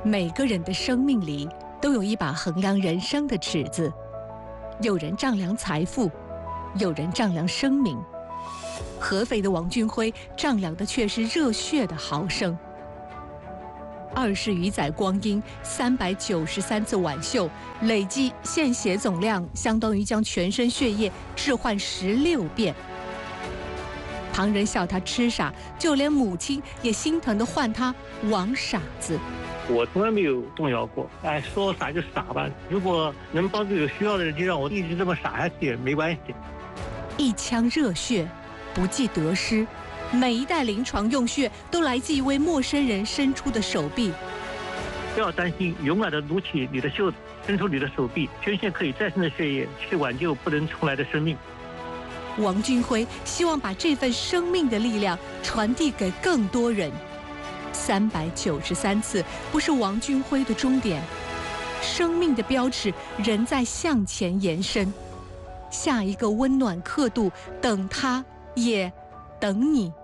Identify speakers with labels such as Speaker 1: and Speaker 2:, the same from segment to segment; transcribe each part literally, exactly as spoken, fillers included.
Speaker 1: 每个人的生命里都有一把衡量人生的尺子，有人丈量财富，有人丈量生命。合肥的王俊辉丈量的却是热血的毫升。二十余载光阴，三百九十三次挽袖，累计献血总量相当于将全身血液置换十六遍。旁人笑他痴傻，就连母亲也心疼地唤他王傻子。
Speaker 2: 我从来没有动摇过，哎，说我傻就傻吧。如果能帮助有需要的人，就让我一直这么傻下去也没关系。
Speaker 1: 一腔热血，不计得失，每一袋临床用血都来自一位陌生人伸出的手臂。
Speaker 2: 不要担心，勇敢地撸起你的袖子，伸出你的手臂，捐献可以再生的血液，去挽救不能重来的生命。
Speaker 1: 王俊辉希望把这份生命的力量传递给更多人。三百九十三次不是王俊辉的终点，生命的标尺仍在向前延伸。下一个温暖刻度，等他，也等你。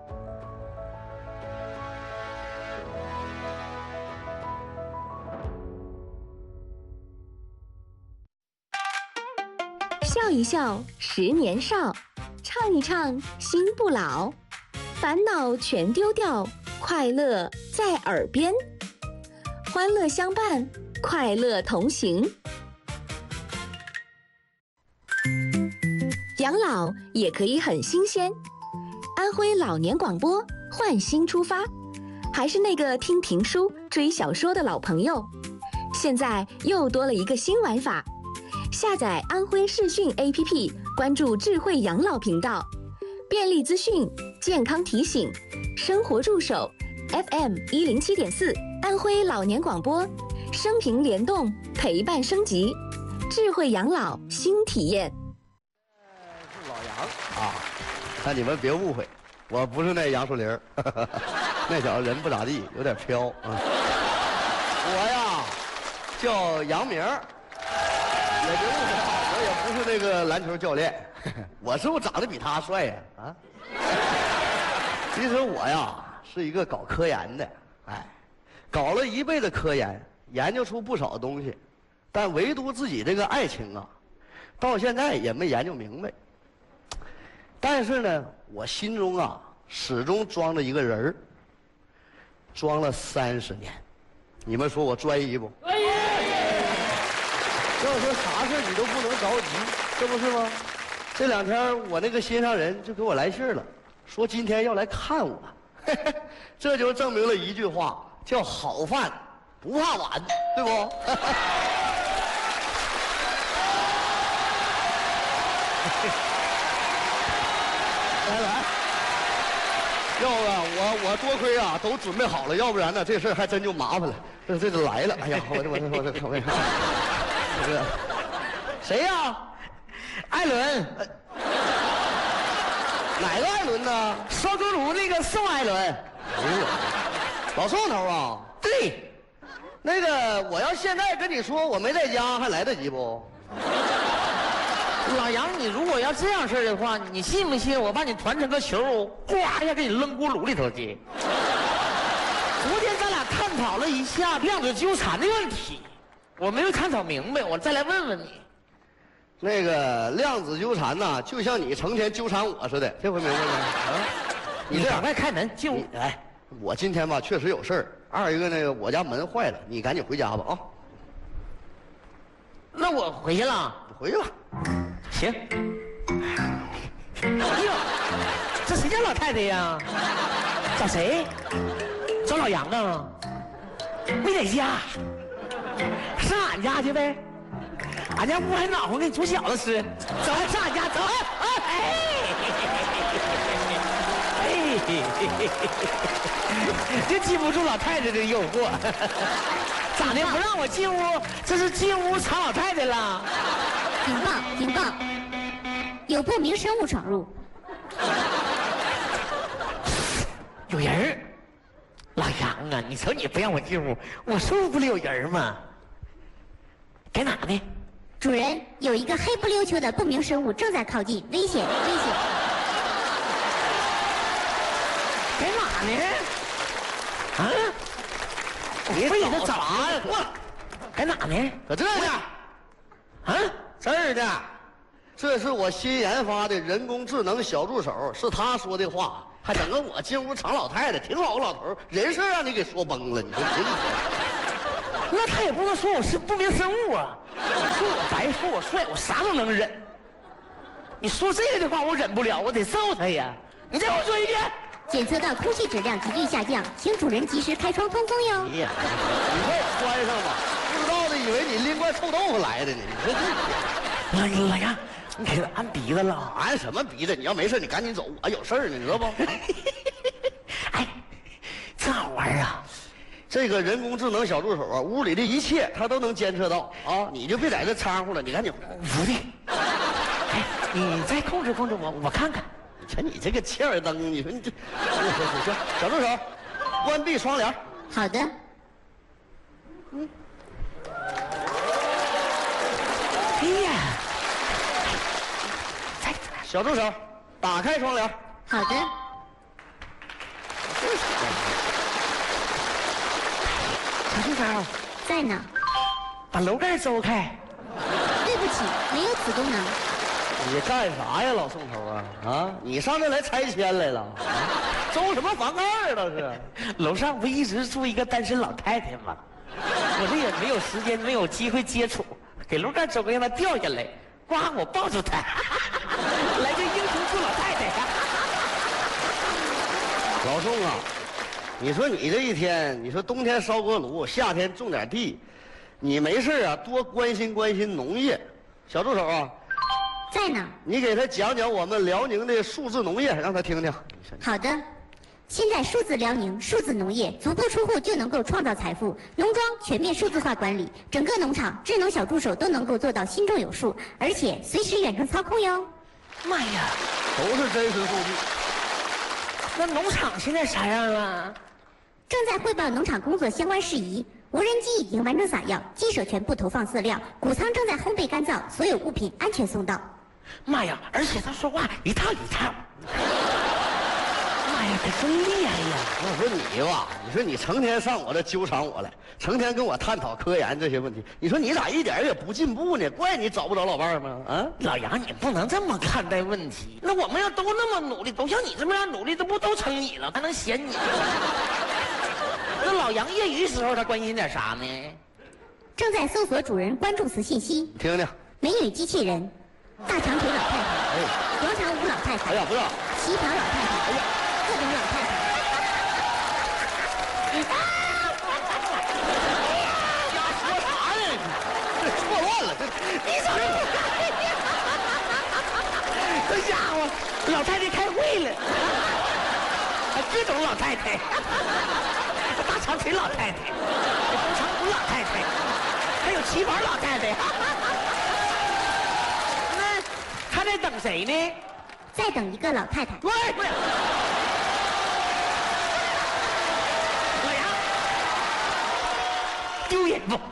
Speaker 3: 笑一笑，十年少；唱一唱，心不老。烦恼全丢掉，快乐在耳边。欢乐相伴，快乐同行。养老也可以很新鲜。安徽老年广播换新出发，还是那个听评书、追小说的老朋友，现在又多了一个新玩法。下载安徽视讯 A P P， 关注智慧养老频道，便利资讯、健康提醒、生活助手 F M 一零七点四，安徽老年广播，生平联动，陪伴升级，智慧养老新体验。
Speaker 4: 是老杨啊，但你们别误会，我不是那杨树林那小子人不咋地，有点飘啊。我呀叫杨明。也别误会，我也不是那个篮球教练，我是不是长得比他帅呀？啊，其实我呀是一个搞科研的，哎，搞了一辈子科研，研究出不少东西，但唯独自己这个爱情啊，到现在也没研究明白。但是呢，我心中啊始终装着一个人儿，装了三十年，你们说我专一不？专一。要说啥事你都不能着急，这不是吗？这两天我那个心上人就给我来信了，说今天要来看我，嘿嘿，这就证明了一句话，叫好饭不怕晚，对不？来来，要不然我我多亏啊都准备好了，要不然呢这事儿还真就麻烦了，这这就来了。哎呀，我这我这我这我这。这个谁呀？艾伦。哪个艾伦呢？烧猪炉那个宋艾伦。哎呦，老宋头啊？对。那个，我要现在跟你说我没在家，还来得及不？
Speaker 5: 老杨，你如果要这样式的话，你信不信我把你团成个球，呱一下给你扔锅炉里头去？昨天咱俩探讨了一下量子纠缠的问题。我没有探讨明白，我再来问问你。
Speaker 4: 那个量子纠缠呐，就像你成天纠缠我似的，这回明白没？啊，
Speaker 5: 你赶快开门进屋。
Speaker 4: 哎，我今天吧确实有事儿。二一个那个我家门坏了，你赶紧回家吧啊。
Speaker 5: 那我回去了。
Speaker 4: 回去吧。
Speaker 5: 行。哎呦，这谁家老太太呀？找谁？找老杨啊？没在家。上俺家去呗，俺家屋还暖和，给你煮饺子吃。走，上俺家走。哎，哎，就禁不住老太太的诱惑。咋的？不让我进屋？这是进屋藏老太太了？
Speaker 6: 警告！警告！有不明生物闯入。
Speaker 5: 有人儿。老杨啊，你瞅你不让我进屋，我说不了有人吗？在哪呢？
Speaker 6: 主人，有一个黑不溜秋的不明生物正在靠近，危险，危险！
Speaker 5: 在哪呢？啊？
Speaker 4: 你
Speaker 5: 非得
Speaker 4: 找
Speaker 5: 找
Speaker 4: 啥呀？过来，
Speaker 5: 在哪呢？
Speaker 4: 搁这呢。
Speaker 5: 啊，
Speaker 4: 这儿呢，这是我新研发的人工智能小助手，是他说的话，还等着我进屋藏老太太，挺好个老头儿，人事让你给说崩了，你说凭你？
Speaker 5: 那他也不能说我是不明生物啊，说我白，说我帅，我啥都能忍。你说这个的话，我忍不了，我得揍他呀！你再给我说一遍。
Speaker 6: 检测到空气质量急剧下降，请主人及时开窗通风哟。
Speaker 4: 哎呀，你快关上吧，不知道的以为你拎罐臭豆腐来的呢。你说这
Speaker 5: 老老杨，你给他按鼻子了。
Speaker 4: 按什么鼻子？你要没事，你赶紧走，我有事儿呢，你知道不？
Speaker 5: 哎，这好玩啊！
Speaker 4: 这个人工智能小助手啊，屋里的一切他都能监测到啊！你就别在这掺和了，你赶紧。
Speaker 5: 不对，哎，你再控制控制我，我看看。
Speaker 4: 瞧你这个切尔登，你说你这，行行行，小助手，关闭窗帘。
Speaker 6: 好的，
Speaker 5: 哎呀，再
Speaker 4: 小助手，打开窗帘。
Speaker 6: 好的，
Speaker 5: 小助手，
Speaker 6: 在呢。
Speaker 5: 把楼盖周开。
Speaker 6: 对不起，没有此功能。
Speaker 4: 你干啥呀，老宋头啊？啊，你上这来拆迁来了？周什么房盖倒是？
Speaker 5: 楼上不一直住一个单身老太太吗？我这也没有时间，没有机会接触，给楼盖周开让她掉下来，呱，我抱住她，来个英雄救老太太。
Speaker 4: 老宋啊，你说你这一天，你说冬天烧锅炉，夏天种点地，你没事啊多关心关心农业。小助手啊，
Speaker 6: 在呢。
Speaker 4: 你给他讲讲我们辽宁的数字农业，让他听听。
Speaker 6: 好的。现在数字辽宁数字农业足不出户就能够创造财富，农庄全面数字化管理，整个农场智能小助手都能够做到心中有数，而且随时远程操控哟。
Speaker 5: 妈呀，
Speaker 4: 都是真实数据。
Speaker 5: 那农场现在啥样了？
Speaker 6: 正在汇报农场工作相关事宜，无人机已经完成撒药，鸡舍全部投放饲料，谷仓正在烘焙干燥，所有物品安全送到。
Speaker 5: 妈呀，而且他说话一套一套。妈呀，可真厉害呀！
Speaker 4: 我说你吧，你说你成天上我这纠缠我来，成天跟我探讨科研这些问题，你说你咋一点也不进步呢？怪你找不着老伴儿吗？啊，
Speaker 5: 老杨，你不能这么看待问题。那我们要都那么努力，都像你这么样努力，这不都成你了，还能嫌你？那老杨业余时候他关心点啥呢？
Speaker 6: 正在搜索主人关注词信息：
Speaker 4: 听听。
Speaker 6: 美女机器人、大长腿老太太、
Speaker 4: 哎，
Speaker 6: 广场舞老太太、
Speaker 4: 哎呀，不是，
Speaker 6: 旗袍老太太，哎呀，各种老太太。
Speaker 4: 瞎说啥呢？这错乱了，这
Speaker 5: 你瞅这，这家伙，老太太开会了，各种老太太，大长腿老太太，广场舞老太太，还有旗袍老太太。那他在等谁呢？
Speaker 6: 在等一个老太太。
Speaker 5: 喂，喂，老杨，丢人不？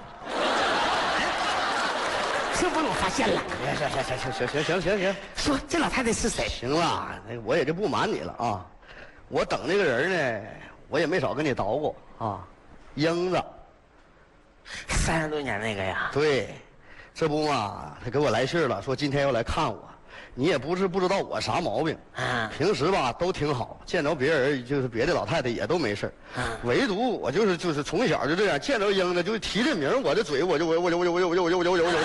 Speaker 5: 是不是我发现了？
Speaker 4: 行行行行行行行行，
Speaker 5: 说这老太太是谁？
Speaker 4: 行了，那我也就不瞒你了啊。我等那个人呢，我也没少跟你捣鼓啊。英子，
Speaker 5: 三十多年那个呀？
Speaker 4: 对，这不嘛，他给我来信了，说今天要来看我。你也不是不知道我啥毛病，
Speaker 5: 啊，
Speaker 4: 平时吧都挺好，见着别人就是别的老太太也都没事唯独我就是就是从小就这样，见着英子就提这名，我这嘴我就我我就我就我就我就我就我就我就我就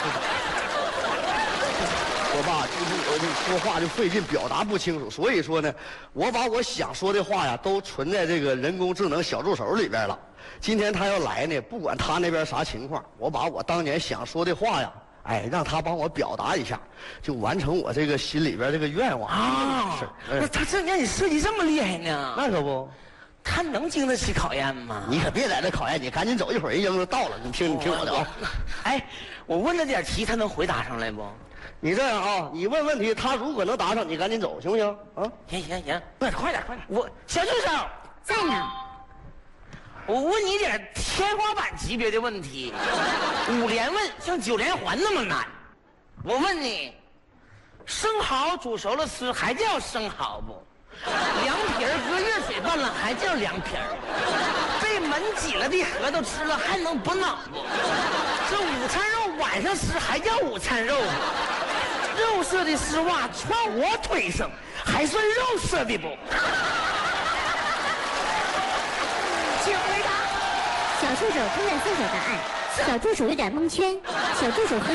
Speaker 4: 我爸就是我就说话就费劲，表达不清楚，所以说呢，我把我想说的话呀都存在这个人工智能小助手里边了。今天他要来呢，不管他那边啥情况，我把我当年想说的话呀。哎，让他帮我表达一下，就完成我这个心里边这个愿望
Speaker 5: 啊！
Speaker 4: 是，
Speaker 5: 那他这让你设计这么厉害呢？
Speaker 4: 那可不，
Speaker 5: 他能经得起考验吗？
Speaker 4: 你可别在这考验，你赶紧走，一会儿人英子到了，你听你听我的啊。
Speaker 5: 哎，我问了点题，他能回答上来不？
Speaker 4: 你这样啊，你问问题，他如果能答上，你赶紧走，行不行？啊，
Speaker 5: 行行行，快点快点快点！我小助手
Speaker 6: 在呢。
Speaker 5: 我问你点天花板级别的问题，五连问像九连环那么难。我问你，生蚝煮熟了吃还叫生蚝不？凉皮儿搁热水拌了还叫凉皮儿？被门挤了的核桃吃了还能补脑不？这午餐肉晚上吃还叫午餐肉吗？肉色的丝袜穿我腿上还算肉色的不？
Speaker 6: 请回答。小助手正在搜索答案，小助手有点蒙圈。小助手和